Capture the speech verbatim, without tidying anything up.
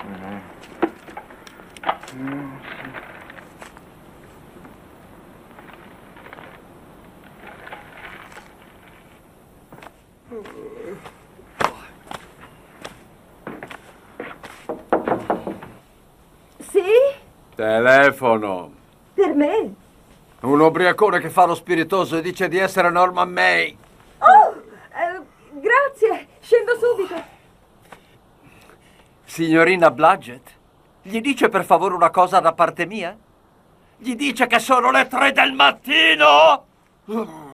Sì? Telefono. Per me? Un ubriacone che fa lo spiritoso e dice di essere Norman May. Oh, eh, grazie, scendo subito. Signorina Blodgett, gli dice per favore una cosa da parte mia? Gli dice che sono le tre del mattino?